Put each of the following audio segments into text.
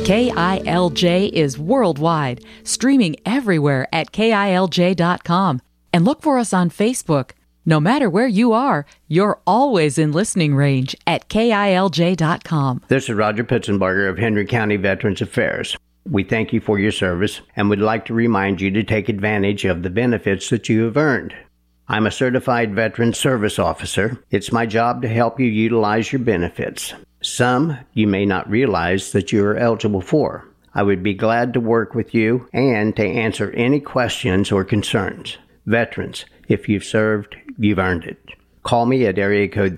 KILJ is worldwide, streaming everywhere at KILJ.com. And look for us on Facebook. No matter where you are, you're always in listening range at KILJ.com. This is Roger Pitzenbarger of Henry County Veterans Affairs. We thank you for your service and would like to remind you to take advantage of the benefits that you have earned. I'm a certified veteran service officer. It's my job to help you utilize your benefits. Some you may not realize that you are eligible for. I would be glad to work with you and to answer any questions or concerns. Veterans, if you've served, you've earned it. Call me at area code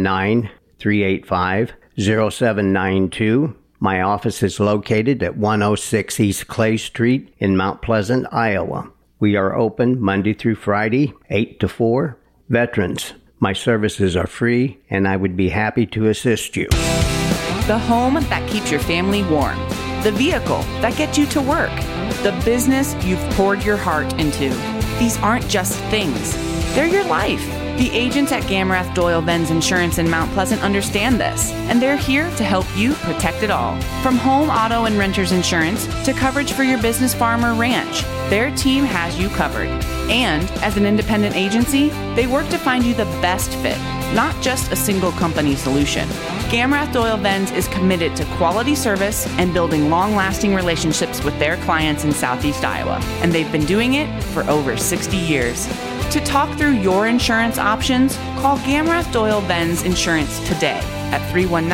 319-385-0792. My office is located at 106 East Clay Street in Mount Pleasant, Iowa. We are open Monday through Friday, 8 to 4. Veterans, my services are free, and I would be happy to assist you. The home that keeps your family warm. The vehicle that gets you to work. The business you've poured your heart into. These aren't just things. They're your life. The agents at Gamrath Doyle Benz Insurance in Mount Pleasant understand this, and they're here to help you protect it all. From home, auto, and renter's insurance to coverage for your business, farm, or ranch, their team has you covered. And as an independent agency, they work to find you the best fit, not just a single company solution. Gamrath Doyle Benz is committed to quality service and building long-lasting relationships with their clients in Southeast Iowa, and they've been doing it for over 60 years. To talk through your insurance options, call Gamrath Doyle Benz Insurance today at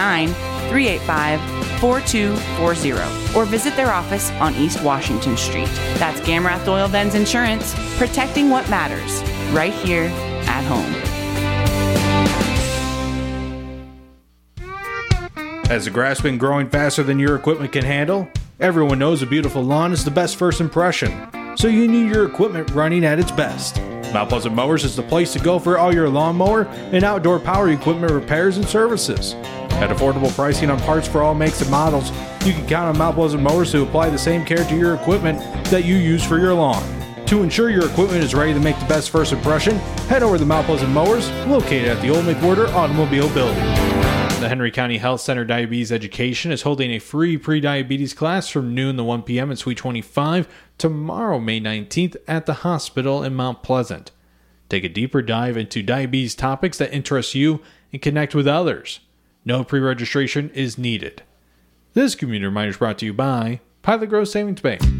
319-385-4240 or visit their office on East Washington Street. That's Gamrath Doyle Benz Insurance, protecting what matters, right here at home. Has the grass been growing faster than your equipment can handle? Everyone knows a beautiful lawn is the best first impression, so you need your equipment running at its best. Mount Pleasant Mowers is the place to go for all your lawnmower and outdoor power equipment repairs and services. At affordable pricing on parts for all makes and models, you can count on Mount Pleasant Mowers to apply the same care to your equipment that you use for your lawn. To ensure your equipment is ready to make the best first impression, head over to Mount Pleasant Mowers, located at the Old McWhorter Automobile Building. The Henry County Health Center Diabetes Education is holding a free pre-diabetes class from noon to 1 p.m. at Suite 25 tomorrow, May 19th, at the hospital in Mount Pleasant. Take a deeper dive into diabetes topics that interest you and connect with others. No pre-registration is needed. This community reminder is brought to you by Pilot Grove Savings Bank.